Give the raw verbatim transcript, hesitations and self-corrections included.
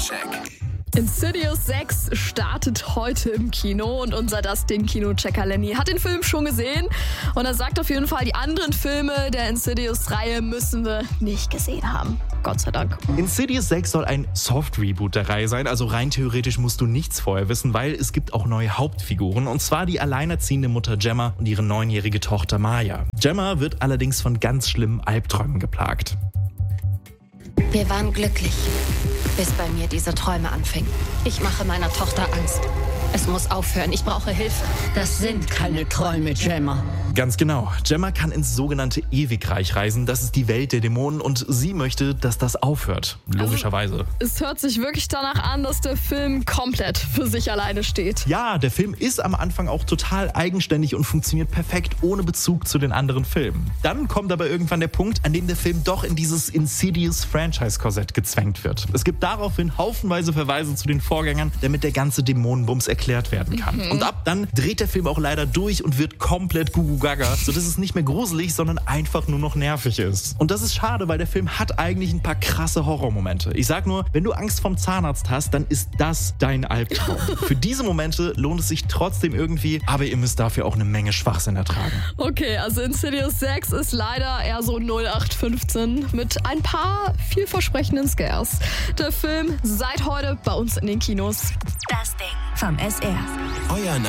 Kinocheck. Insidious sechs startet heute im Kino und unser Dustin-Kinochecker Lenny hat den Film schon gesehen und er sagt auf jeden Fall, die anderen Filme der Insidious-Reihe müssen wir nicht gesehen haben. Gott sei Dank. Insidious sechs soll ein Soft-Reboot der Reihe sein, also rein theoretisch musst du nichts vorher wissen, weil es gibt auch neue Hauptfiguren und zwar die alleinerziehende Mutter Gemma und ihre neunjährige Tochter Maya. Gemma wird allerdings von ganz schlimmen Albträumen geplagt. Wir waren glücklich, bis bei mir diese Träume anfingen. Ich mache meiner Tochter Angst. Es muss aufhören, ich brauche Hilfe. Das sind keine Träume, Gemma. Ganz genau. Gemma kann ins sogenannte Ewigreich reisen. Das ist die Welt der Dämonen und sie möchte, dass das aufhört. Logischerweise. Also, es hört sich wirklich danach an, dass der Film komplett für sich alleine steht. Ja, der Film ist am Anfang auch total eigenständig und funktioniert perfekt ohne Bezug zu den anderen Filmen. Dann kommt aber irgendwann der Punkt, an dem der Film doch in dieses Insidious-Franchise-Korsett gezwängt wird. Es gibt daraufhin haufenweise Verweise zu den Vorgängern, damit der ganze Dämonenbums erklärt werden kann. Mhm. Und ab dann dreht der Film auch leider durch und wird komplett gugu gaga, sodass es nicht mehr gruselig, sondern einfach nur noch nervig ist. Und das ist schade, weil der Film hat eigentlich ein paar krasse Horrormomente. Ich sag nur, wenn du Angst vom Zahnarzt hast, dann ist das dein Albtraum. Für diese Momente lohnt es sich trotzdem irgendwie, aber ihr müsst dafür auch eine Menge Schwachsinn ertragen. Okay, also Insidious sechs ist leider eher so null acht fünfzehn mit ein paar vielversprechenden Scares. Der Film seit heute bei uns in den Kinos. Das Ding vom S R. Euer